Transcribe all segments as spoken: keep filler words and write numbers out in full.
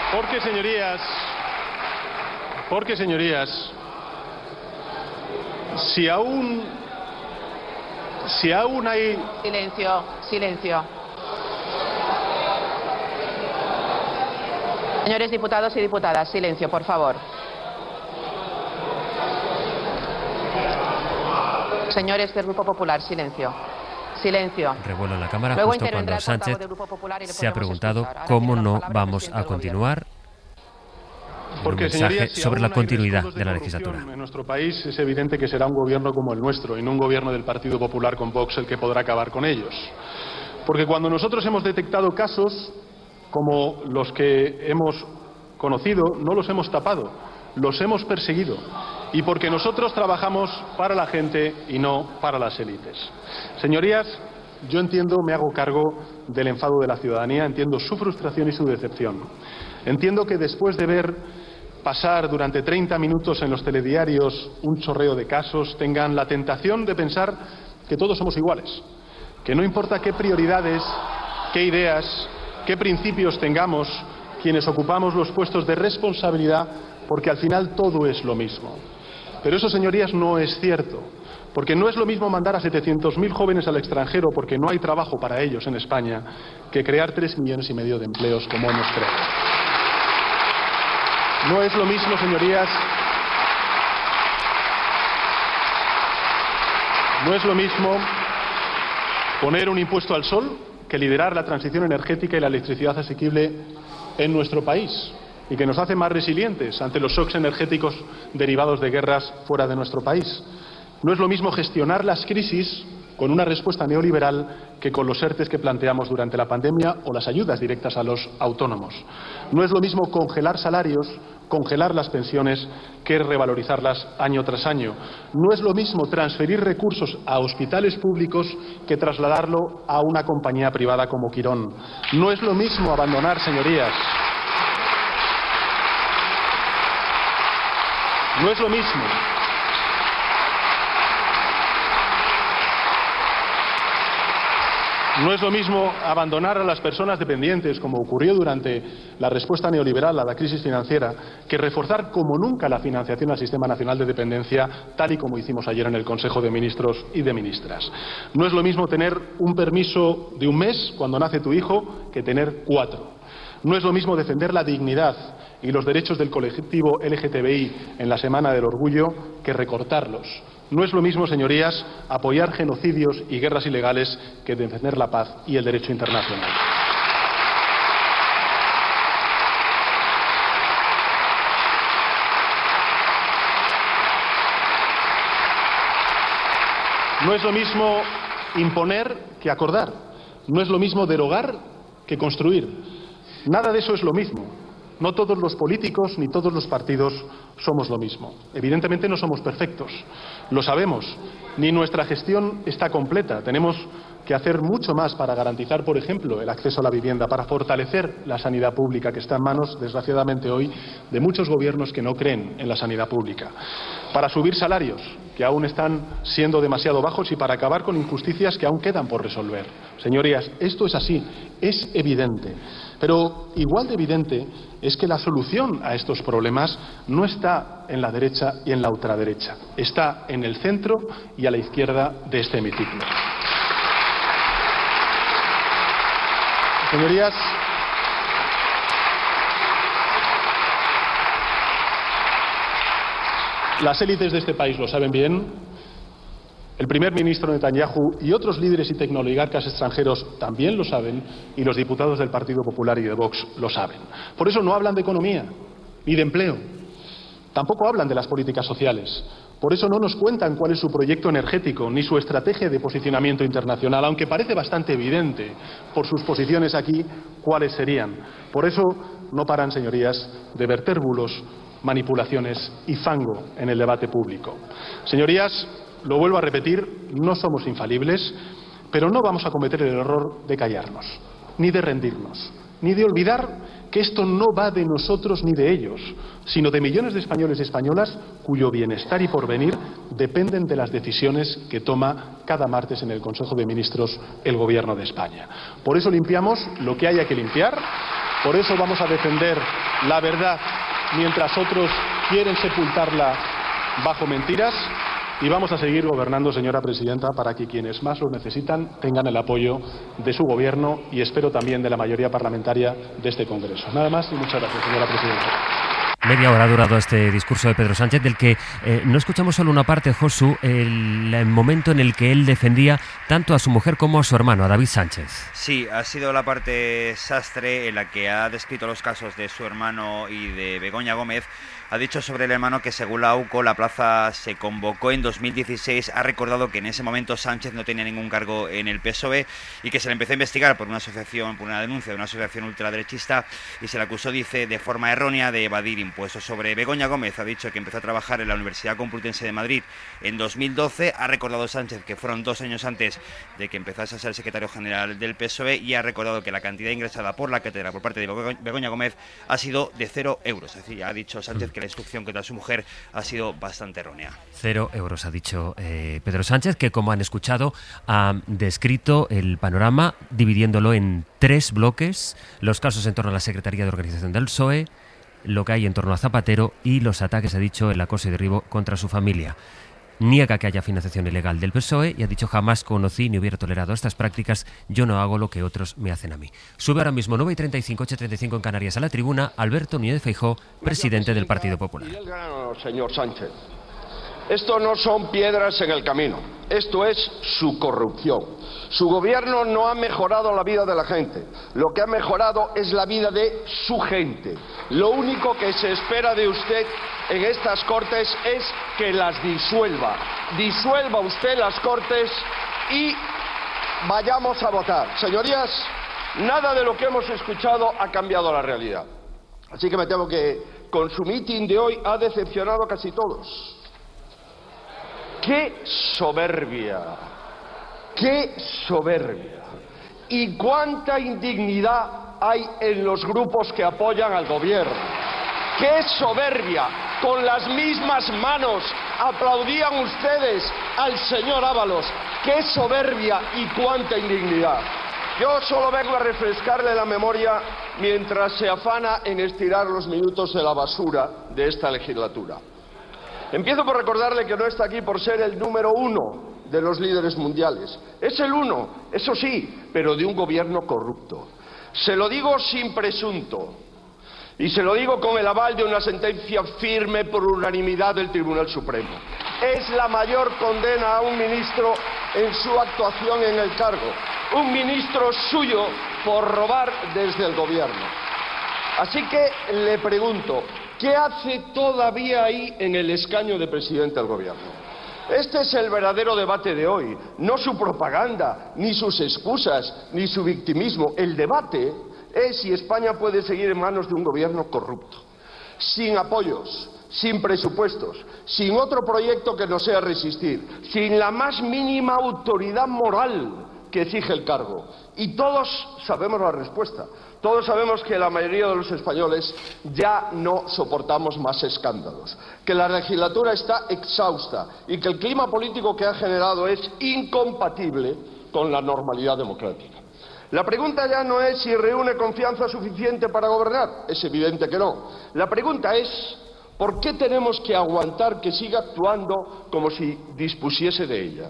Porque, señorías, porque, señorías, si aún, si aún hay... Silencio, silencio. Señores diputados y diputadas, silencio, por favor. Señores del Grupo Popular, silencio. Silencio. Revuelo en la Cámara Luego justo cuando Sánchez se ha preguntado escuchar. cómo no palabra vamos a continuar. Porque, un mensaje señorías, si sobre la aún hay continuidad rescoldos de la corrupción legislatura. En nuestro país es evidente que será un gobierno como el nuestro y no un gobierno del Partido Popular con Vox el que podrá acabar con ellos. Porque cuando nosotros hemos detectado casos como los que hemos conocido, no los hemos tapado, los hemos perseguido. Y porque nosotros trabajamos para la gente y no para las élites. Señorías, yo entiendo, me hago cargo del enfado de la ciudadanía, entiendo su frustración y su decepción. Entiendo que después de ver pasar durante treinta minutos en los telediarios un chorreo de casos, tengan la tentación de pensar que todos somos iguales, que no importa qué prioridades, qué ideas, qué principios tengamos quienes ocupamos los puestos de responsabilidad, porque al final todo es lo mismo. Pero eso, señorías, no es cierto, porque no es lo mismo mandar a setecientos mil jóvenes al extranjero porque no hay trabajo para ellos en España que crear tres millones y medio de empleos como hemos creado. No es lo mismo, señorías, no es lo mismo poner un impuesto al sol que liderar la transición energética y la electricidad asequible en nuestro país y que nos hace más resilientes ante los shocks energéticos derivados de guerras fuera de nuestro país. No es lo mismo gestionar las crisis con una respuesta neoliberal que con los ERTES que planteamos durante la pandemia o las ayudas directas a los autónomos. No es lo mismo congelar salarios, congelar las pensiones, que revalorizarlas año tras año. No es lo mismo transferir recursos a hospitales públicos que trasladarlo a una compañía privada como Quirón. No es lo mismo abandonar, señorías. No es lo mismo. No es lo mismo abandonar a las personas dependientes, como ocurrió durante la respuesta neoliberal a la crisis financiera, que reforzar como nunca la financiación al Sistema Nacional de Dependencia, tal y como hicimos ayer en el Consejo de Ministros y de Ministras. No es lo mismo tener un permiso de un mes cuando nace tu hijo que tener cuatro. No es lo mismo defender la dignidad y los derechos del colectivo L G T B I en la Semana del Orgullo que recortarlos. No es lo mismo, señorías, apoyar genocidios y guerras ilegales que defender la paz y el derecho internacional. No es lo mismo imponer que acordar. No es lo mismo derogar que construir. Nada de eso es lo mismo. No todos los políticos ni todos los partidos somos lo mismo. Evidentemente no somos perfectos, lo sabemos, ni nuestra gestión está completa. Tenemos que hacer mucho más para garantizar, por ejemplo, el acceso a la vivienda, para fortalecer la sanidad pública, que está en manos, desgraciadamente hoy, de muchos gobiernos que no creen en la sanidad pública, para subir salarios, que aún están siendo demasiado bajos, y para acabar con injusticias que aún quedan por resolver. Señorías, esto es así, es evidente. Pero igual de evidente es que la solución a estos problemas no está en la derecha y en la ultraderecha, está en el centro y a la izquierda de este hemiciclo. Señorías, las élites de este país lo saben bien. El primer ministro Netanyahu y otros líderes y tecnooligarcas extranjeros también lo saben, y los diputados del Partido Popular y de Vox lo saben. Por eso no hablan de economía ni de empleo. Tampoco hablan de las políticas sociales. Por eso no nos cuentan cuál es su proyecto energético ni su estrategia de posicionamiento internacional, aunque parece bastante evidente por sus posiciones aquí cuáles serían. Por eso no paran, señorías, de verter bulos, manipulaciones y fango en el debate público. Señorías, lo vuelvo a repetir, no somos infalibles, pero no vamos a cometer el error de callarnos, ni de rendirnos, ni de olvidar que esto no va de nosotros ni de ellos, sino de millones de españoles y españolas cuyo bienestar y porvenir dependen de las decisiones que toma cada martes en el Consejo de Ministros el Gobierno de España. Por eso limpiamos lo que haya que limpiar Por eso vamos a defender la verdad mientras otros quieren sepultarla bajo mentiras. Y vamos a seguir gobernando, señora presidenta, para que quienes más lo necesitan tengan el apoyo de su gobierno y espero también de la mayoría parlamentaria de este Congreso. Nada más y muchas gracias, señora presidenta. Media hora ha durado este discurso de Pedro Sánchez, del que eh, no escuchamos solo una parte, Josu, el, el momento en el que él defendía tanto a su mujer como a su hermano, a David Sánchez. Sí, ha sido la parte sastre en la que ha descrito los casos de su hermano y de Begoña Gómez. Ha dicho sobre el hermano que según la U C O la plaza se convocó en dos mil dieciséis. Ha recordado que en ese momento Sánchez no tenía ningún cargo en el P S O E y que se le empezó a investigar por una asociación, por una denuncia de una asociación ultraderechista y se le acusó, dice, de forma errónea de evadir impuestos. Sobre Begoña Gómez ha dicho que empezó a trabajar en la Universidad Complutense de Madrid en dos mil doce. Ha recordado Sánchez que fueron dos años antes de que empezase a ser secretario general del P S O E y ha recordado que la cantidad ingresada por la cátedra por parte de Begoña Gómez ha sido de cero euros. Es decir, ha dicho Sánchez que la instrucción contra su mujer ha sido bastante errónea. Cero euros, ha dicho eh, Pedro Sánchez, que como han escuchado ha descrito el panorama dividiéndolo en tres bloques: los casos en torno a la Secretaría de Organización del P S O E, lo que hay en torno a Zapatero y los ataques, ha dicho, el acoso y derribo contra su familia. Niega que haya financiación ilegal del P S O E y ha dicho: jamás conocí ni hubiera tolerado estas prácticas, yo no hago lo que otros me hacen a mí. Sube ahora mismo nueve y treinta y cinco, ocho y treinta y cinco en Canarias a la tribuna Alberto Núñez Feijóo, presidente del Partido Popular. Y el grano, señor Sánchez. Esto no son piedras en el camino, esto es su corrupción. Su gobierno no ha mejorado la vida de la gente, lo que ha mejorado es la vida de su gente. Lo único que se espera de usted en estas Cortes es que las disuelva. Disuelva usted las Cortes y vayamos a votar. Señorías, nada de lo que hemos escuchado ha cambiado la realidad. Así que me temo que con su mitin de hoy ha decepcionado a casi todos. ¡Qué soberbia! ¡Qué soberbia! ¿Y cuánta indignidad hay en los grupos que apoyan al gobierno? ¡Qué soberbia! Con las mismas manos aplaudían ustedes al señor Ábalos. ¡Qué soberbia y cuánta indignidad! Yo solo vengo a refrescarle la memoria mientras se afana en estirar los minutos de la basura de esta legislatura. Empiezo por recordarle que no está aquí por ser el número uno de los líderes mundiales. Es el uno, eso sí, pero de un gobierno corrupto. Se lo digo sin presunto y se lo digo con el aval de una sentencia firme por unanimidad del Tribunal Supremo. Es la mayor condena a un ministro en su actuación en el cargo. Un ministro suyo por robar desde el gobierno. Así que le pregunto, ¿qué hace todavía ahí en el escaño de presidente del gobierno? Este es el verdadero debate de hoy, no su propaganda, ni sus excusas, ni su victimismo. El debate es si España puede seguir en manos de un gobierno corrupto, sin apoyos, sin presupuestos, sin otro proyecto que no sea resistir, sin la más mínima autoridad moral que exige el cargo. Y todos sabemos la respuesta. Todos sabemos que la mayoría de los españoles ya no soportamos más escándalos, que la legislatura está exhausta y que el clima político que ha generado es incompatible con la normalidad democrática. La pregunta ya no es si reúne confianza suficiente para gobernar, es evidente que no. La pregunta es, ¿por qué tenemos que aguantar que siga actuando como si dispusiese de ella?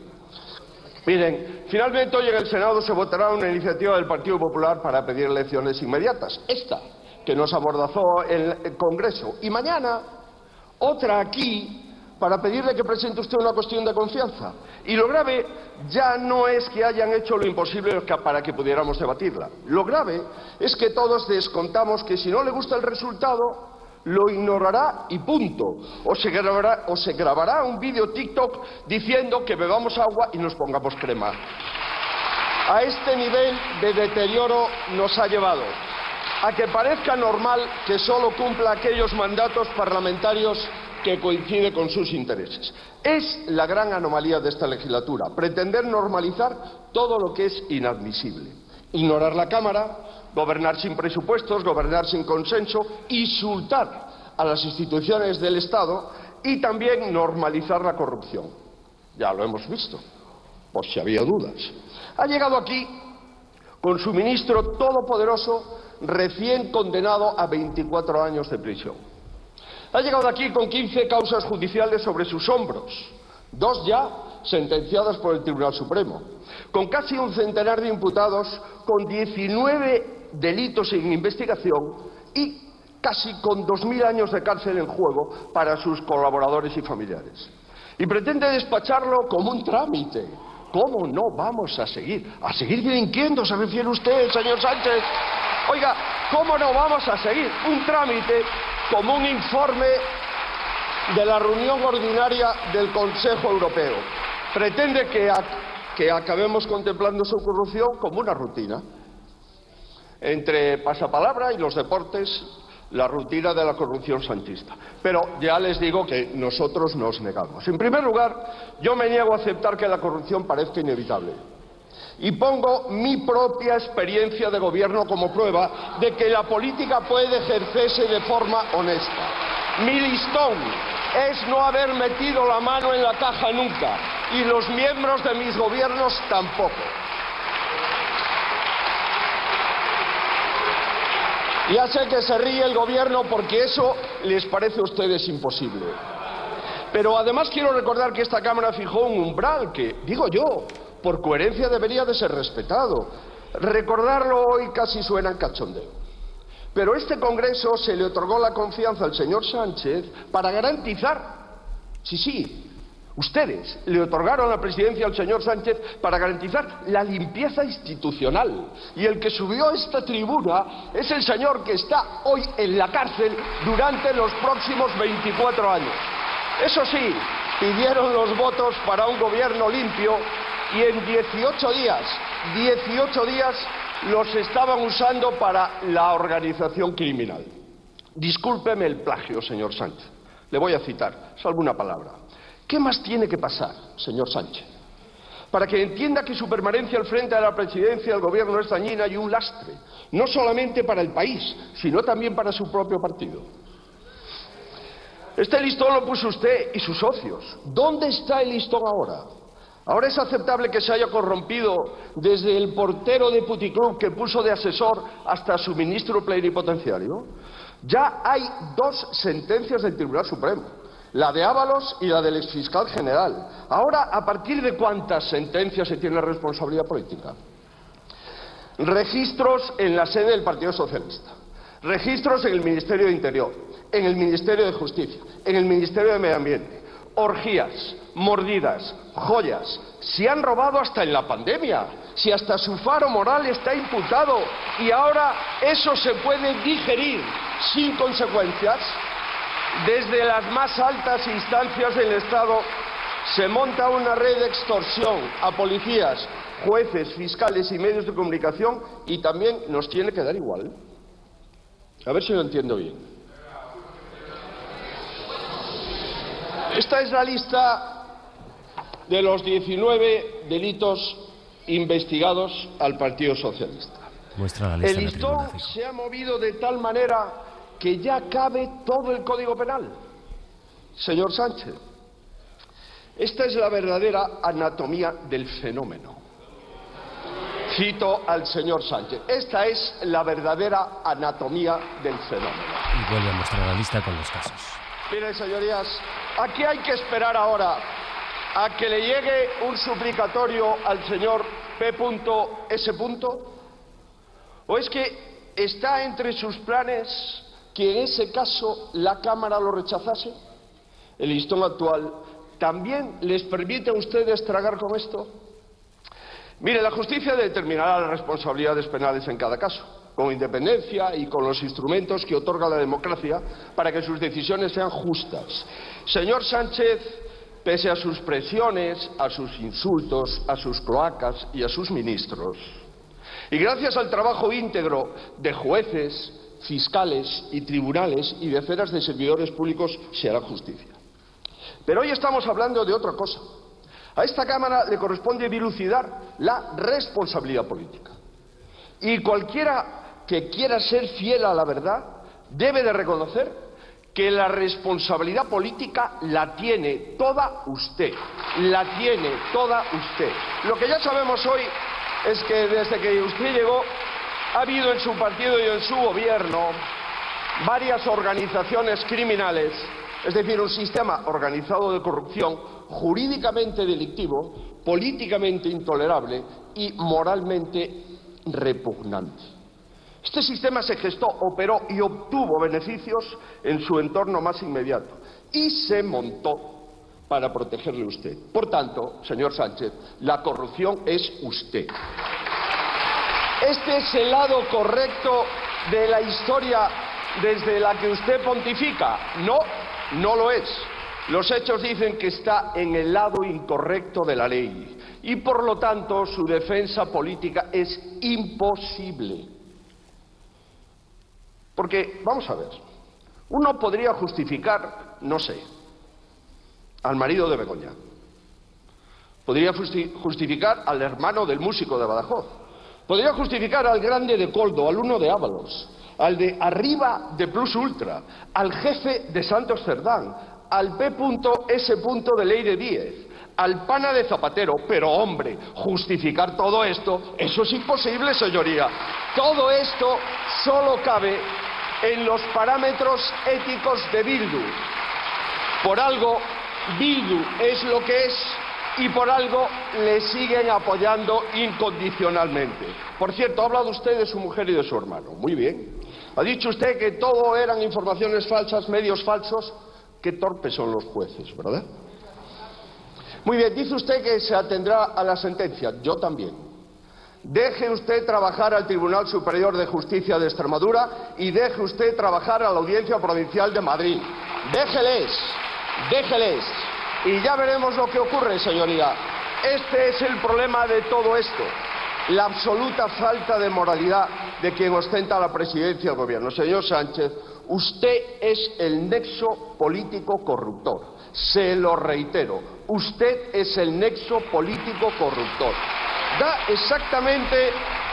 Miren, finalmente hoy en el Senado se votará una iniciativa del Partido Popular para pedir elecciones inmediatas, esta que nos amordazó el Congreso, y mañana otra aquí para pedirle que presente usted una cuestión de confianza. Y lo grave ya no es que hayan hecho lo imposible para que pudiéramos debatirla. Lo grave es que todos descontamos que si no le gusta el resultado, lo ignorará y punto. O se grabará, o se grabará un vídeo TikTok diciendo que bebamos agua y nos pongamos crema. A este nivel de deterioro nos ha llevado. A que parezca normal que solo cumpla aquellos mandatos parlamentarios que coincide con sus intereses. Es la gran anomalía de esta legislatura, pretender normalizar todo lo que es inadmisible. Ignorar la Cámara, gobernar sin presupuestos, gobernar sin consenso, insultar a las instituciones del Estado y también normalizar la corrupción. Ya lo hemos visto, por si había dudas. Ha llegado aquí con su ministro todopoderoso recién condenado a veinticuatro años de prisión. Ha llegado aquí con quince causas judiciales sobre sus hombros, dos ya sentenciadas por el Tribunal Supremo, con casi un centenar de imputados, con diecinueve delitos en investigación y casi con dos mil años de cárcel en juego para sus colaboradores y familiares. Y pretende despacharlo como un trámite. ¿Cómo no vamos a seguir? ¿A seguir delinquiendo se refiere usted, señor Sánchez? Oiga, ¿cómo no vamos a seguir un trámite como un informe de la reunión ordinaria del Consejo Europeo? Pretende que, ac que acabemos contemplando su corrupción como una rutina. Entre pasapalabra y los deportes, la rutina de la corrupción sanchista. Pero ya les digo que nosotros nos negamos. En primer lugar, yo me niego a aceptar que la corrupción parezca inevitable. Y pongo mi propia experiencia de gobierno como prueba de que la política puede ejercerse de forma honesta. Mi listón es no haber metido la mano en la caja nunca, y los miembros de mis gobiernos tampoco. Ya sé que se ríe el gobierno porque eso les parece a ustedes imposible. Pero además quiero recordar que esta Cámara fijó un umbral que, digo yo, por coherencia debería de ser respetado. Recordarlo hoy casi suena en cachondeo. Pero este Congreso se le otorgó la confianza al señor Sánchez para garantizar, sí, sí, ustedes le otorgaron la presidencia al señor Sánchez para garantizar la limpieza institucional. Y el que subió a esta tribuna es el señor que está hoy en la cárcel durante los próximos veinticuatro años. Eso sí, pidieron los votos para un gobierno limpio y en dieciocho días, dieciocho días los estaban usando para la organización criminal. Discúlpeme el plagio, señor Sánchez. Le voy a citar, salvo una palabra. ¿Qué más tiene que pasar, señor Sánchez, para que entienda que su permanencia al frente de la presidencia del gobierno es dañina y un lastre, no solamente para el país, sino también para su propio partido? Este listón lo puso usted y sus socios. ¿Dónde está el listón ahora? ¿Ahora es aceptable que se haya corrompido desde el portero de puticlub que puso de asesor hasta su ministro plenipotenciario? Ya hay dos sentencias del Tribunal Supremo, la de Ábalos y la del exfiscal general. Ahora, ¿a partir de cuántas sentencias se tiene responsabilidad política? Registros en la sede del Partido Socialista, registros en el Ministerio de Interior, en el Ministerio de Justicia, en el Ministerio de Medio Ambiente, orgías, mordidas, joyas. Se han robado hasta en la pandemia, si hasta su faro moral está imputado y ahora eso se puede digerir sin consecuencias. Desde las más altas instancias del Estado se monta una red de extorsión a policías, jueces, fiscales y medios de comunicación, y también nos tiene que dar igual. A ver si lo entiendo bien. Esta es la lista de los diecinueve delitos investigados al Partido Socialista. Muestra la lista. El listón se ha movido de tal manera que ya cabe todo el Código Penal. Señor Sánchez, esta es la verdadera anatomía del fenómeno. Cito al señor Sánchez. Esta es la verdadera anatomía del fenómeno. Y vuelve a mostrar la lista con los casos. Miren, señorías, aquí hay que esperar ahora a que le llegue un suplicatorio al señor P S. ¿O es que está entre sus planes que en ese caso la Cámara lo rechazase? El listón actual también les permite a ustedes tragar con esto. Mire, la justicia determinará las responsabilidades penales en cada caso, con independencia y con los instrumentos que otorga la democracia para que sus decisiones sean justas. Señor Sánchez, pese a sus presiones, a sus insultos, a sus cloacas y a sus ministros, y gracias al trabajo íntegro de jueces, fiscales y tribunales y decenas de servidores públicos, se hará justicia. Pero hoy estamos hablando de otra cosa. A esta Cámara le corresponde dilucidar la responsabilidad política. Y cualquiera que quiera ser fiel a la verdad debe de reconocer que la responsabilidad política la tiene toda usted. La tiene toda usted. Lo que ya sabemos hoy es que desde que usted llegó ha habido en su partido y en su gobierno varias organizaciones criminales, es decir, un sistema organizado de corrupción jurídicamente delictivo, políticamente intolerable y moralmente repugnante. Este sistema se gestó, operó y obtuvo beneficios en su entorno más inmediato y se montó para protegerle a usted. Por tanto, señor Sánchez, la corrupción es usted. Este es el lado correcto de la historia desde la que usted pontifica. No, no lo es. Los hechos dicen que está en el lado incorrecto de la ley y, por lo tanto, su defensa política es imposible. Porque, vamos a ver, uno podría justificar, no sé, al marido de Begoña. Podría justificar al hermano del músico de Badajoz. Podría justificar al grande de Coldo, al uno de Ábalos, al de arriba de Plus Ultra, al jefe de Santos Cerdán, al P S de Leire Díez, al pana de Zapatero. Pero, hombre, justificar todo esto, eso es imposible, señoría. Todo esto solo cabe en los parámetros éticos de Bildu. Por algo, Bildu es lo que es y por algo le siguen apoyando incondicionalmente. Por cierto, ha hablado usted de su mujer y de su hermano. Muy bien. Ha dicho usted que todo eran informaciones falsas, medios falsos. Qué torpes son los jueces, ¿verdad? Muy bien, dice usted que se atendrá a la sentencia. Yo también. Deje usted trabajar al Tribunal Superior de Justicia de Extremadura y deje usted trabajar a la Audiencia Provincial de Madrid. Déjeles, déjeles. Y ya veremos lo que ocurre, señoría. Este es el problema de todo esto. La absoluta falta de moralidad de quien ostenta la presidencia del gobierno. Señor Sánchez, usted es el nexo político corruptor. Se lo reitero. Usted es el nexo político corruptor. Da exactamente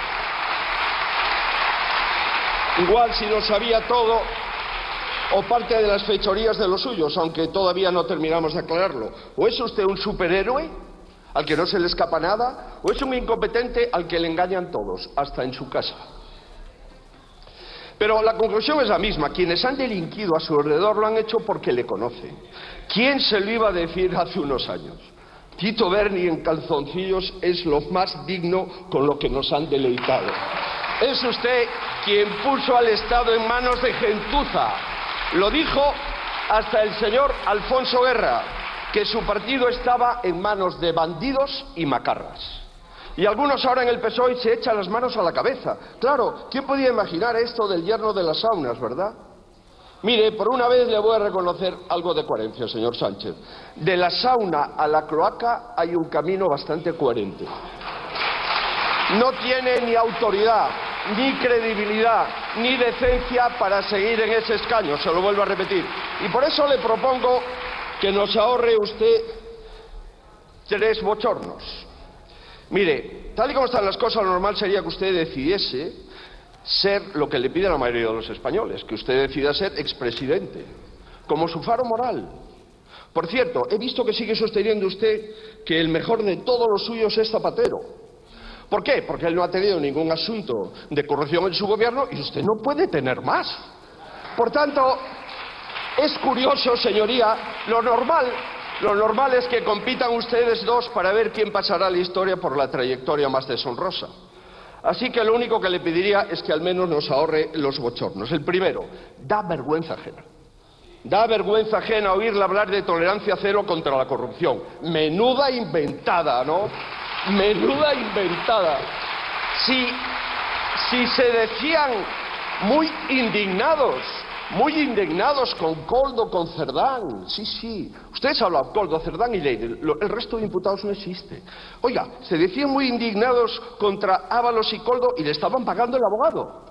igual si lo sabía todo o parte de las fechorías de los suyos, aunque todavía no terminamos de aclararlo. ¿O es usted un superhéroe al que no se le escapa nada? ¿O es un incompetente al que le engañan todos, hasta en su casa? Pero la conclusión es la misma. Quienes han delinquido a su alrededor lo han hecho porque le conocen. ¿Quién se lo iba a decir hace unos años? Tito Berni en calzoncillos es lo más digno con lo que nos han deleitado. Es usted quien puso al Estado en manos de gentuza. Lo dijo hasta el señor Alfonso Guerra, que su partido estaba en manos de bandidos y macarras. Y algunos ahora en el P S O E se echan las manos a la cabeza. Claro, ¿quién podía imaginar esto del yerno de las saunas, verdad? Mire, por una vez le voy a reconocer algo de coherencia, señor Sánchez. De la sauna a la cloaca hay un camino bastante coherente. No tiene ni autoridad, ni credibilidad, ni decencia para seguir en ese escaño, se lo vuelvo a repetir. Y por eso le propongo que nos ahorre usted tres bochornos. Mire, tal y como están las cosas, lo normal sería que usted decidiese ser lo que le pide la mayoría de los españoles, que usted decida ser expresidente, como su faro moral. Por cierto, he visto que sigue sosteniendo usted que el mejor de todos los suyos es Zapatero. ¿Por qué? Porque él no ha tenido ningún asunto de corrupción en su gobierno y usted no puede tener más. Por tanto, es curioso, señoría, lo normal, lo normal es que compitan ustedes dos para ver quién pasará a la historia por la trayectoria más deshonrosa. Así que lo único que le pediría es que al menos nos ahorre los bochornos. El primero, da vergüenza ajena. Da vergüenza ajena oírle hablar de tolerancia cero contra la corrupción. Menuda inventada, ¿no? Menuda inventada. Si, si se decían muy indignados, muy indignados con Coldo, con Cerdán. Sí, sí. Ustedes hablan Coldo, Cerdán y Leire. El resto de imputados no existe. Oiga, se decían muy indignados contra Ábalos y Coldo y le estaban pagando el abogado.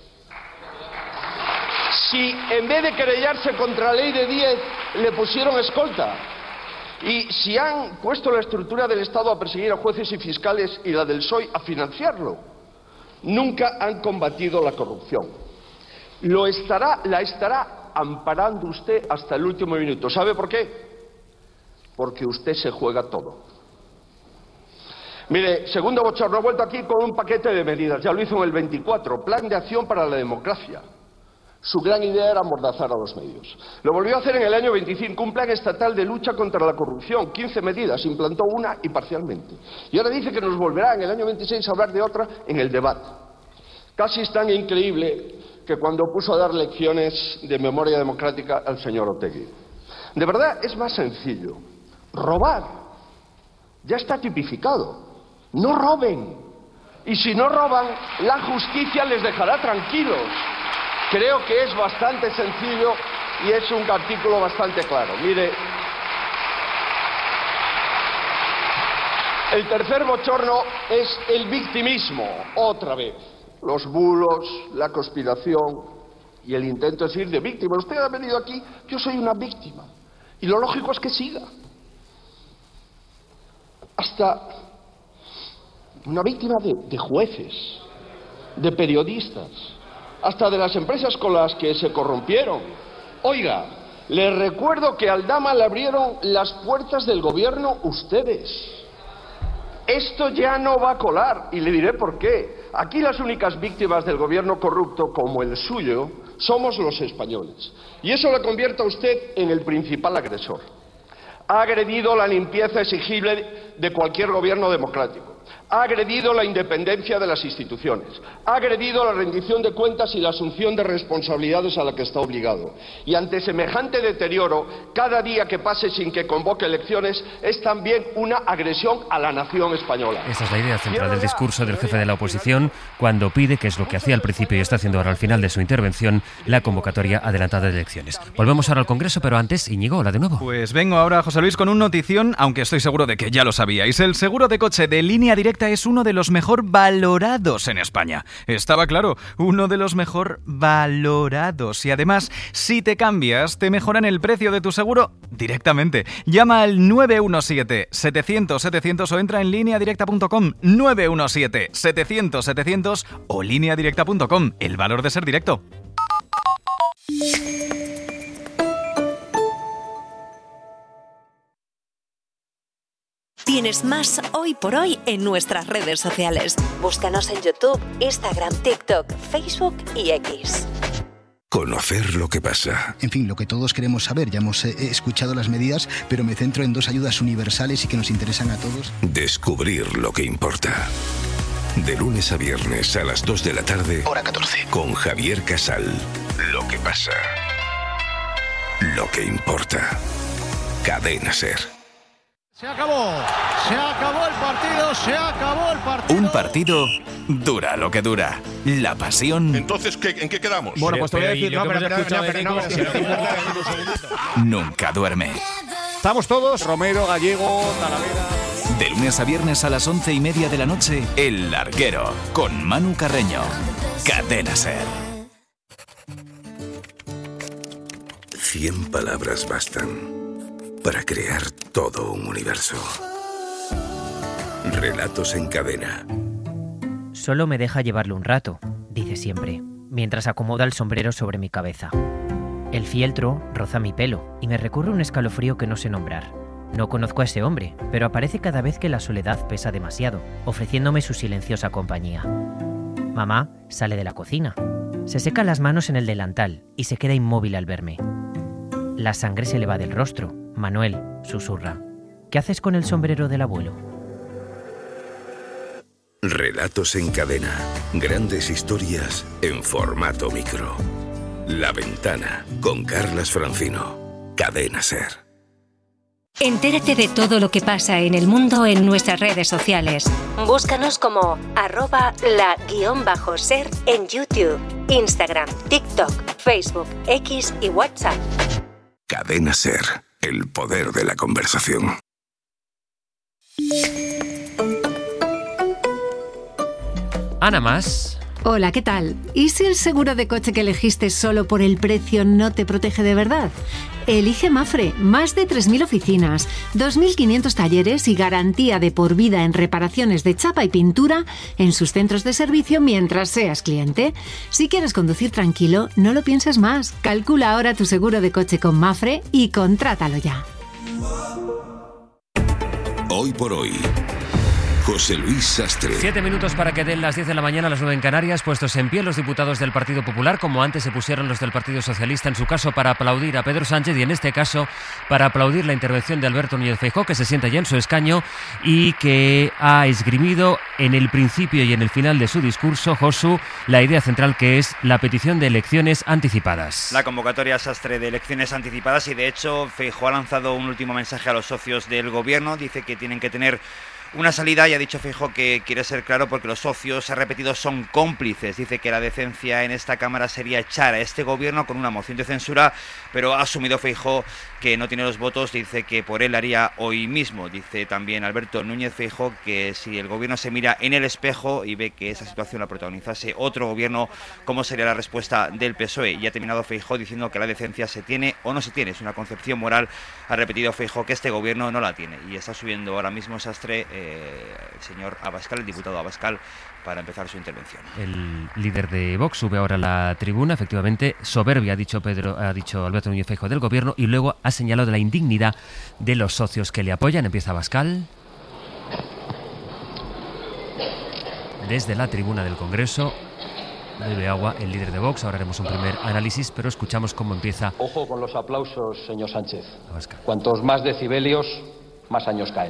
Si en vez de querellarse contra Leire Díez le pusieron escolta. Y si han puesto la estructura del Estado a perseguir a jueces y fiscales y la del P S O E a financiarlo. Nunca han combatido la corrupción. Lo estará, la estará amparando usted hasta el último minuto. ¿Sabe por qué? Porque usted se juega todo. Mire, segundo bochorno, ha vuelto aquí con un paquete de medidas. Ya lo hizo en el veinticuatro, Plan de Acción para la Democracia. Su gran idea era amordazar a los medios. Lo volvió a hacer en el año veinticinco, un plan estatal de lucha contra la corrupción, quince medidas, implantó una y parcialmente. Y ahora dice que nos volverá en el año veintiséis a hablar de otra en el debate. Casi es tan increíble que cuando puso a dar lecciones de memoria democrática al señor Otegi. De verdad, es más sencillo. Robar ya está tipificado. No roben. Y si no roban, la justicia les dejará tranquilos. Creo que es bastante sencillo y es un artículo bastante claro. Mire, el tercer bochorno es el victimismo, otra vez. Los bulos, la conspiración y el intento de seguir de víctima. Usted ha venido aquí, yo soy una víctima. Y lo lógico es que siga. Hasta una víctima de, de jueces, de periodistas, hasta de las empresas con las que se corrompieron. Oiga, les recuerdo que a Aldama le abrieron las puertas del gobierno ustedes. Esto ya no va a colar, y le diré por qué. Aquí las únicas víctimas del gobierno corrupto, como el suyo, somos los españoles. Y eso le convierte a usted en el principal agresor. Ha agredido la limpieza exigible de cualquier gobierno democrático. Ha agredido la independencia de las instituciones, ha agredido la rendición de cuentas y la asunción de responsabilidades a la que está obligado. Y ante semejante deterioro, cada día que pase sin que convoque elecciones es también una agresión a la nación española. Esa es la idea central del discurso del jefe de la oposición cuando pide, que es lo que hacía al principio y está haciendo ahora al final de su intervención, la convocatoria adelantada de elecciones. Volvemos ahora al Congreso, pero antes, Íñigo, hola de nuevo. Pues vengo ahora, José Luis, con un notición, aunque estoy seguro de que ya lo sabíais. El seguro de coche de Línea Directa es uno de los mejor valorados en España. Estaba claro, uno de los mejor valorados. Y además, si te cambias, te mejoran el precio de tu seguro directamente. Llama al nueve uno siete, setecientos, setecientos o entra en línea directa punto com. nueve uno siete, setecientos, setecientos o línea directa punto com. El valor de ser directo. Tienes más Hoy por Hoy en nuestras redes sociales. Búscanos en YouTube, Instagram, TikTok, Facebook y X. Conocer lo que pasa. En fin, lo que todos queremos saber. Ya hemos eh, escuchado las medidas, pero me centro en dos ayudas universales y que nos interesan a todos. Descubrir lo que importa. De lunes a viernes a las dos de la tarde. Hora catorce. Con Javier Casal. Lo que pasa. Lo que importa. Cadena SER. Se acabó, se acabó el partido, se acabó el partido. Un partido dura lo que dura. La pasión. Entonces, ¿qué, ¿en qué quedamos? Bueno, pues te voy a decir, no, pero, pero, no, pero, no, pero, nunca duerme. Estamos todos, Romero, Gallego, Talavera. De lunes a viernes a las once y media de la noche, El Larguero, con Manu Carreño. Cadena SER. Cien palabras bastan para crear todo un universo. Relatos en cadena. Solo me deja llevarlo un rato, dice siempre, mientras acomoda el sombrero sobre mi cabeza. El fieltro roza mi pelo y me recorre un escalofrío que no sé nombrar. No conozco a ese hombre, pero aparece cada vez que la soledad pesa demasiado, ofreciéndome su silenciosa compañía. Mamá sale de la cocina. Se seca las manos en el delantal y se queda inmóvil al verme. La sangre se le va del rostro. Manuel susurra. ¿Qué haces con el sombrero del abuelo? Relatos en cadena. Grandes historias en formato micro. La Ventana, con Carlas Francino. Cadena SER. Entérate de todo lo que pasa en el mundo en nuestras redes sociales. Búscanos como arroba la guión bajo ser en YouTube, Instagram, TikTok, Facebook, X y WhatsApp. Cadena SER. El poder de la conversación. Ana Mas. Hola, ¿qué tal? ¿Y si el seguro de coche que elegiste solo por el precio no te protege de verdad? Elige Mafre, más de tres mil oficinas, dos mil quinientos talleres y garantía de por vida en reparaciones de chapa y pintura en sus centros de servicio mientras seas cliente. Si quieres conducir tranquilo, no lo pienses más. Calcula ahora tu seguro de coche con Mafre y contrátalo ya. Hoy por hoy, José Luis Sastre. Siete minutos para que den las diez de la mañana, a las nueve en Canarias, puestos en pie los diputados del Partido Popular, como antes se pusieron los del Partido Socialista, en su caso para aplaudir a Pedro Sánchez y en este caso para aplaudir la intervención de Alberto Núñez Feijóo, que se sienta ya en su escaño y que ha esgrimido en el principio y en el final de su discurso, Josu, la idea central, que es la petición de elecciones anticipadas. La convocatoria, Sastre, de elecciones anticipadas, y de hecho Feijóo ha lanzado un último mensaje a los socios del gobierno. Dice que tienen que tener una salida, y ha dicho Feijóo que quiere ser claro porque los socios, ha repetido, son cómplices. Dice que la decencia en esta Cámara sería echar a este gobierno con una moción de censura, pero ha asumido Feijóo que no tiene los votos. Dice que por él haría hoy mismo. Dice también Alberto Núñez Feijóo que si el gobierno se mira en el espejo y ve que esa situación la protagonizase otro gobierno, ¿cómo sería la respuesta del P S O E? Y ha terminado Feijóo diciendo que la decencia se tiene o no se tiene, es una concepción moral. Ha repetido Feijóo que este gobierno no la tiene, y está subiendo ahora mismo, Sastre, eh, el señor Abascal, el diputado Abascal, para empezar su intervención. El líder de Vox sube ahora a la tribuna. Efectivamente, soberbia, ha dicho Pedro, ha dicho Alberto Núñez Feijóo, del gobierno, y luego ha señalado la indignidad de los socios que le apoyan. Empieza Abascal. Desde la tribuna del Congreso bebe agua el líder de Vox. Ahora haremos un primer análisis, pero escuchamos cómo empieza. Ojo con los aplausos, señor Sánchez. Abascal. Cuantos más decibelios, más años caen.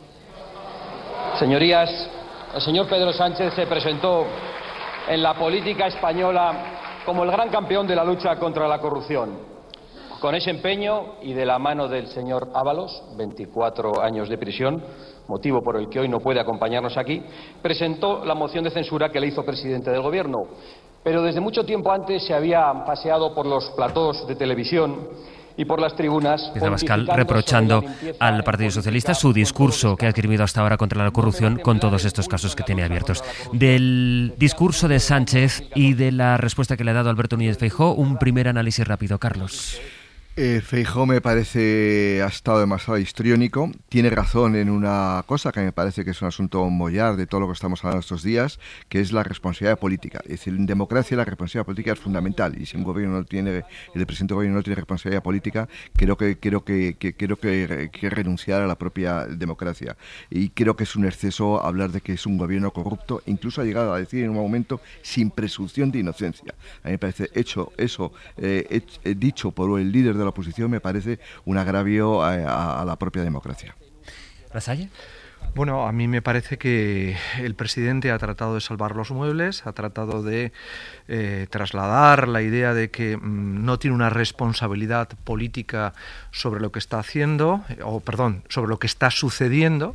Señorías, el señor Pedro Sánchez se presentó en la política española como el gran campeón de la lucha contra la corrupción. Con ese empeño y de la mano del señor Ábalos, veinticuatro años de prisión, motivo por el que hoy no puede acompañarnos aquí, presentó la moción de censura que le hizo presidente del Gobierno. Pero desde mucho tiempo antes se había paseado por los platós de televisión y por las tribunas. Empieza Abascal reprochando al Partido Socialista su discurso que ha esgrimido hasta ahora contra la corrupción, con todos estos casos que tiene abiertos. Del discurso de Sánchez y de la respuesta que le ha dado Alberto Núñez Feijóo, un primer análisis rápido, Carlos. Eh, Feijóo me parece ha estado demasiado histriónico. Tiene razón en una cosa que me parece que es un asunto mollar de todo lo que estamos hablando estos días, que es la responsabilidad política. Es decir, en democracia la responsabilidad política es fundamental, y si un gobierno no tiene, el presidente del gobierno no tiene responsabilidad política, creo que creo que, que creo que, que renunciar a la propia democracia. Y creo que es un exceso hablar de que es un gobierno corrupto. Incluso ha llegado a decir en un momento sin presunción de inocencia. A mí me parece hecho eso eh, hecho, eh, dicho por el líder de de la oposición, me parece un agravio a, a, a la propia democracia. ¿Lasalle? Bueno, a mí me parece que el presidente ha tratado de salvar los muebles, ha tratado de eh, trasladar la idea de que mmm, no tiene una responsabilidad política sobre lo que está haciendo, o perdón, sobre lo que está sucediendo,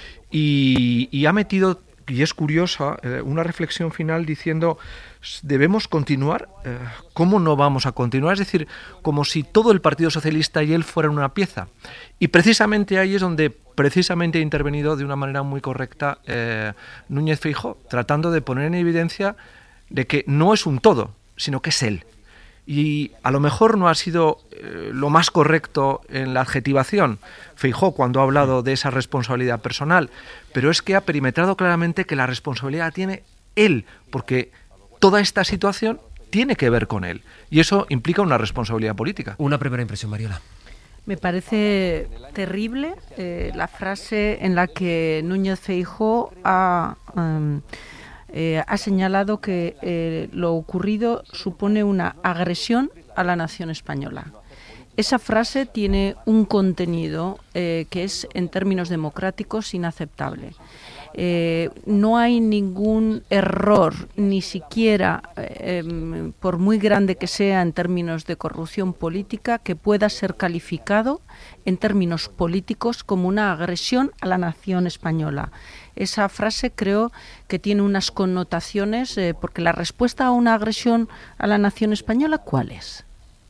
y, y ha metido, y es curiosa, eh, una reflexión final diciendo: ¿debemos continuar? Eh, ¿Cómo no vamos a continuar? Es decir, como si todo el Partido Socialista y él fueran una pieza. Y precisamente ahí es donde precisamente ha intervenido de una manera muy correcta eh, Núñez Feijóo, tratando de poner en evidencia de que no es un todo, sino que es él. Y a lo mejor no ha sido eh, lo más correcto en la adjetivación Feijóo cuando ha hablado de esa responsabilidad personal, pero es que ha perimetrado claramente que la responsabilidad la tiene él, porque toda esta situación tiene que ver con él, y eso implica una responsabilidad política. Una primera impresión, Mariola. Me parece terrible eh, la frase en la que Núñez Feijóo ha, um, eh, ha señalado que eh, lo ocurrido supone una agresión a la nación española. Esa frase tiene un contenido eh, que es, en términos democráticos, inaceptable. Eh, no hay ningún error, ni siquiera, eh, por muy grande que sea en términos de corrupción política, que pueda ser calificado en términos políticos como una agresión a la nación española. Esa frase creo que tiene unas connotaciones, eh, porque la respuesta a una agresión a la nación española, ¿cuál es?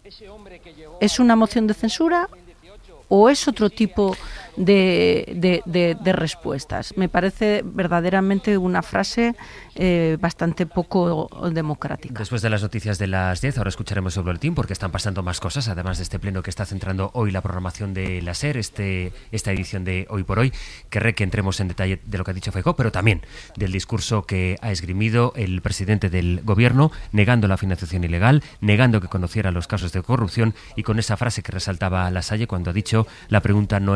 ¿Es una moción de censura o es otro tipo de, de, de, de respuestas? Me parece verdaderamente una frase eh, bastante poco democrática. Después de las noticias de las diez, ahora escucharemos el boletín, porque están pasando más cosas, además de este pleno que está centrando hoy la programación de la SER, este, esta edición de Hoy por Hoy. Querré que entremos en detalle de lo que ha dicho Feijóo, pero también del discurso que ha esgrimido el presidente del Gobierno, negando la financiación ilegal, negando que conociera los casos de corrupción, y con esa frase que resaltaba Lasalle cuando ha dicho: la pregunta no es si vamos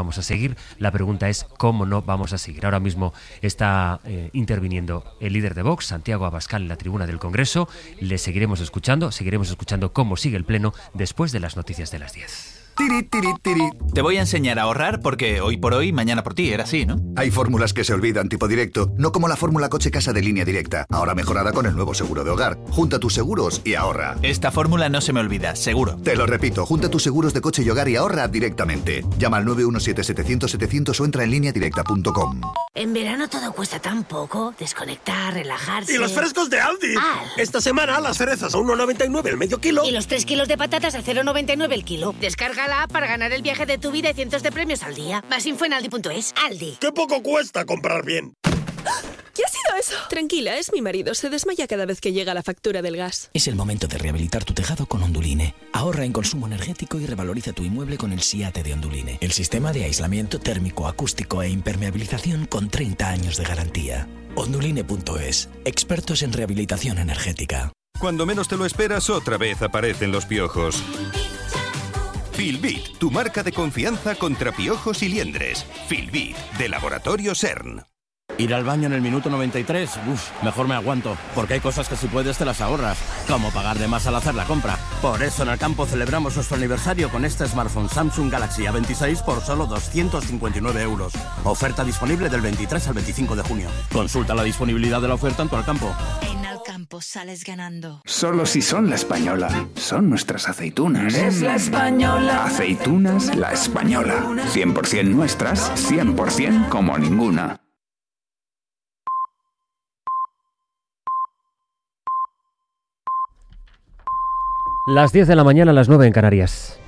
vamos a seguir. La pregunta es cómo no vamos a seguir. Ahora mismo está eh, interviniendo el líder de Vox, Santiago Abascal, en la tribuna del Congreso. Le seguiremos escuchando, seguiremos escuchando cómo sigue el pleno después de las noticias de las diez. Tiri, tiri, tiri. Te voy a enseñar a ahorrar porque hoy por hoy, mañana por ti, era así, ¿no? Hay fórmulas que se olvidan, tipo directo, no como la fórmula coche-casa de Línea Directa, ahora mejorada con el nuevo seguro de hogar. Junta tus seguros y ahorra. Esta fórmula no se me olvida, seguro. Te lo repito, junta tus seguros de coche y hogar y ahorra directamente. Llama al nueve uno siete setecientos setecientos o entra en línea directa punto com. En verano todo cuesta tan poco. Desconectar, relajarse... ¡Y los frescos de Aldi! Ah. Esta semana las cerezas a uno noventa y nueve el medio kilo. Y los tres kilos de patatas a cero noventa y nueve el kilo. Descarga la app para ganar el viaje de tu vida y cientos de premios al día. Más info en aldi punto es. Aldi. ¡Qué poco cuesta comprar bien! ¿Qué ha sido eso? Tranquila, es mi marido. Se desmaya cada vez que llega la factura del gas. Es el momento de rehabilitar tu tejado con Onduline. Ahorra en consumo energético y revaloriza tu inmueble con el SIATE de Onduline. El sistema de aislamiento térmico, acústico e impermeabilización con treinta años de garantía. Onduline punto es. Expertos en rehabilitación energética. Cuando menos te lo esperas, otra vez aparecen los piojos. Filbit, tu marca de confianza contra piojos y liendres. Filbit, de Laboratorio CERN. Ir al baño en el minuto noventa y tres, uff, mejor me aguanto, porque hay cosas que si puedes te las ahorras, como pagar de más al hacer la compra. Por eso en Alcampo celebramos nuestro aniversario con este smartphone Samsung Galaxy A veintiséis por solo doscientos cincuenta y nueve euros. Oferta disponible del veintitrés al veinticinco de junio. Consulta la disponibilidad de la oferta en tu Alcampo. En Alcampo sales ganando. Solo si son La Española. Son nuestras aceitunas. Es La Española. Aceitunas La Española. cien por ciento nuestras, cien por ciento como ninguna. Las diez de la mañana, las nueve en Canarias.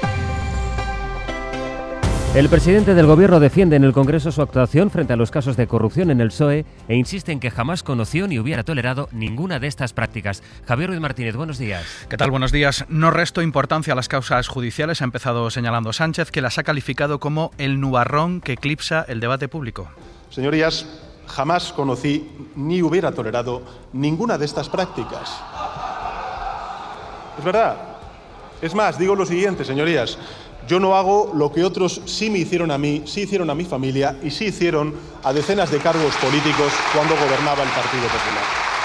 El presidente del Gobierno defiende en el Congreso su actuación frente a los casos de corrupción en el P S O E e insiste en que jamás conoció ni hubiera tolerado ninguna de estas prácticas. Javier Ruiz Martínez, buenos días. ¿Qué tal? Buenos días. No resto importancia a las causas judiciales, ha empezado señalando Sánchez, que las ha calificado como el nubarrón que eclipsa el debate público. Señorías, jamás conocí ni hubiera tolerado ninguna de estas prácticas. Es verdad. Es más, digo lo siguiente, señorías. Yo no hago lo que otros sí me hicieron a mí, sí hicieron a mi familia y sí hicieron a decenas de cargos políticos cuando gobernaba el Partido Popular.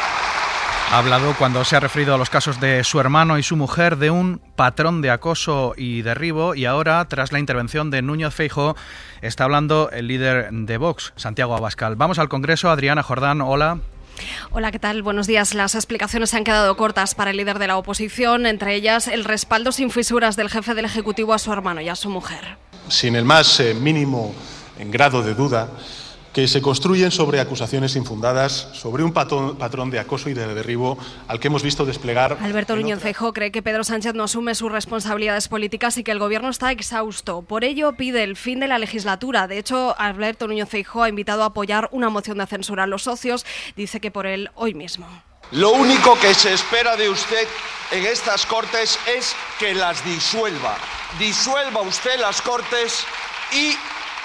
Ha hablado, cuando se ha referido a los casos de su hermano y su mujer, de un patrón de acoso y derribo, y ahora, tras la intervención de Núñez Feijóo, está hablando el líder de Vox, Santiago Abascal. Vamos al Congreso. Adriana Jordán, hola. Hola, ¿qué tal? Buenos días. Las explicaciones se han quedado cortas para el líder de la oposición, entre ellas el respaldo sin fisuras del jefe del Ejecutivo a su hermano y a su mujer. Sin el más eh, mínimo en grado de duda, que se construyen sobre acusaciones infundadas, sobre un patrón, patrón de acoso y de derribo al que hemos visto desplegar... Alberto Núñez Feijóo cree que Pedro Sánchez no asume sus responsabilidades políticas y que el Gobierno está exhausto. Por ello pide el fin de la legislatura. De hecho, Alberto Núñez Feijóo ha invitado a apoyar una moción de censura a los socios. Dice que por él hoy mismo. Lo único que se espera de usted en estas Cortes es que las disuelva. Disuelva usted las Cortes y...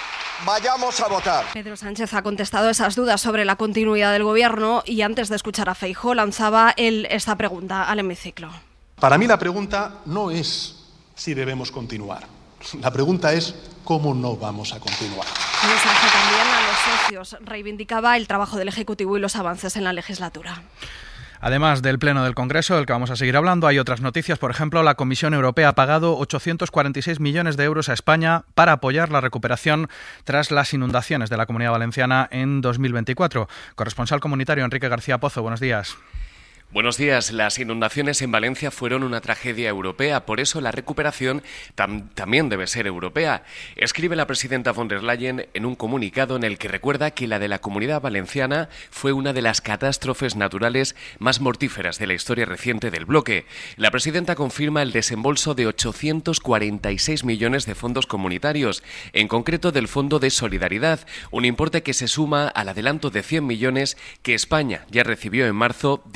vayamos a votar. Pedro Sánchez ha contestado esas dudas sobre la continuidad del Gobierno y antes de escuchar a Feijóo lanzaba él esta pregunta al hemiciclo. Para mí la pregunta no es si debemos continuar. La pregunta es cómo no vamos a continuar. Mensaje también a los socios. Reivindicaba el trabajo del Ejecutivo y los avances en la legislatura. Además del Pleno del Congreso, del que vamos a seguir hablando, hay otras noticias. Por ejemplo, la Comisión Europea ha pagado ochocientos cuarenta y seis millones de euros a España para apoyar la recuperación tras las inundaciones de la Comunidad Valenciana en dos mil veinticuatro. Corresponsal comunitario Enrique García Pozo, buenos días. Buenos días. Las inundaciones en Valencia fueron una tragedia europea, por eso la recuperación tam- también debe ser europea. Escribe la presidenta von der Leyen en un comunicado en el que recuerda que la de la Comunidad Valenciana fue una de las catástrofes naturales más mortíferas de la historia reciente del bloque. La presidenta confirma el desembolso de ochocientos cuarenta y seis millones de fondos comunitarios, en concreto del Fondo de Solidaridad, un importe que se suma al adelanto de cien millones que España ya recibió en marzo de dos mil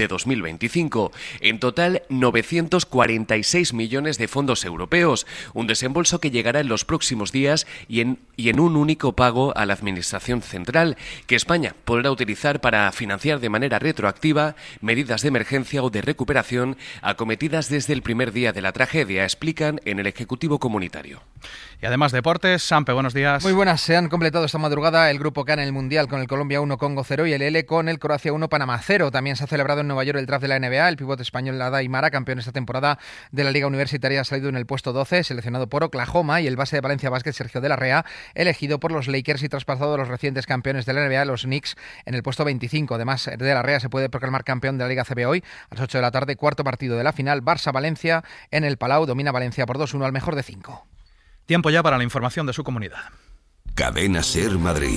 veinticinco. En total, novecientos cuarenta y seis millones de fondos europeos, un desembolso que llegará en los próximos días y en, y en un único pago a la Administración Central, que España podrá utilizar para financiar de manera retroactiva medidas de emergencia o de recuperación acometidas desde el primer día de la tragedia, explican en el Ejecutivo Comunitario. Y además deportes, Sampe, buenos días. Muy buenas, se han completado esta madrugada el grupo K en el Mundial con el Colombia uno, Congo cero y el L con el Croacia uno, Panamá cero. También se ha celebrado en Nueva York el draft de la N B A. El pivote español Adai Mara, campeón esta temporada de la Liga Universitaria, ha salido en el puesto doce, seleccionado por Oklahoma, y el base de Valencia Basket, Sergio de la Rea, elegido por los Lakers y traspasado a los recientes campeones de la N B A, los Knicks, en el puesto veinticinco. Además, de la Rea se puede proclamar campeón de la Liga C B hoy a las ocho de la tarde, cuarto partido de la final, Barça-Valencia en el Palau. Domina Valencia por dos uno al mejor de cinco. Tiempo ya para la información de su comunidad. Cadena Ser Madrid.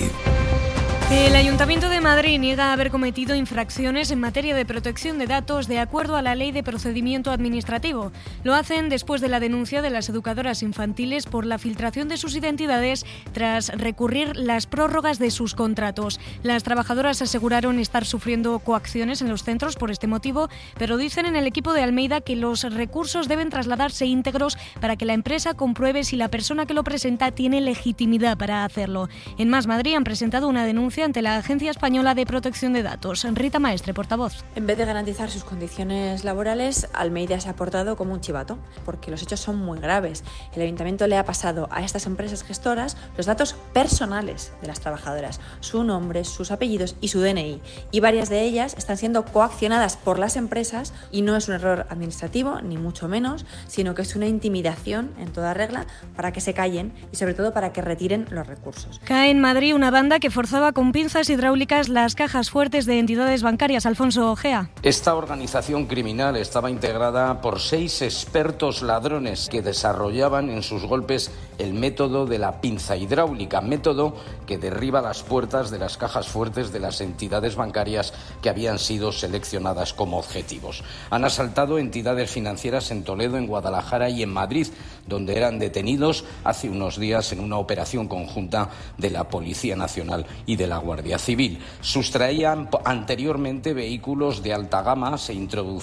El Ayuntamiento de Madrid niega haber cometido infracciones en materia de protección de datos de acuerdo a la Ley de Procedimiento Administrativo. Lo hacen después de la denuncia de las educadoras infantiles por la filtración de sus identidades tras recurrir las prórrogas de sus contratos. Las trabajadoras aseguraron estar sufriendo coacciones en los centros por este motivo, pero dicen en el equipo de Almeida que los recursos deben trasladarse íntegros para que la empresa compruebe si la persona que lo presenta tiene legitimidad para hacerlo. En Más Madrid han presentado una denuncia ante la Agencia Española de Protección de Datos. Rita Maestre, portavoz. En vez de garantizar sus condiciones laborales, Almeida se ha portado como un chivato, porque los hechos son muy graves. El Ayuntamiento le ha pasado a estas empresas gestoras los datos personales de las trabajadoras, su nombre, sus apellidos y su D N I. Y varias de ellas están siendo coaccionadas por las empresas, y no es un error administrativo, ni mucho menos, sino que es una intimidación en toda regla para que se callen y sobre todo para que retiren los recursos. Cae en Madrid una banda que forzaba con pinzas hidráulicas las cajas fuertes de entidades bancarias. Alfonso Ojea. Esta organización criminal estaba integrada por seis expertos ladrones que desarrollaban en sus golpes el método de la pinza hidráulica, método que derriba las puertas de las cajas fuertes de las entidades bancarias que habían sido seleccionadas como objetivos. Han asaltado entidades financieras en Toledo, en Guadalajara y en Madrid, donde eran detenidos hace unos días en una operación conjunta de la Policía Nacional y de la Guardia Civil. Sustraían anteriormente vehículos de alta gama, se introducían